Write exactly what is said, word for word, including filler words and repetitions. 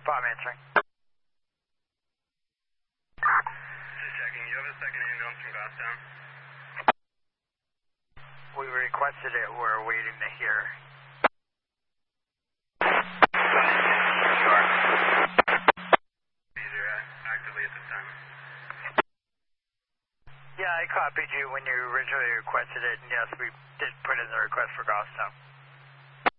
Bob answering. Just checking. You have a second ambulance from Goffstown? We requested it. We're waiting to hear. Sure. Easier, actively at this time. Yeah, I copied you when you originally requested it, and yes, we did put in the request for Goffstown.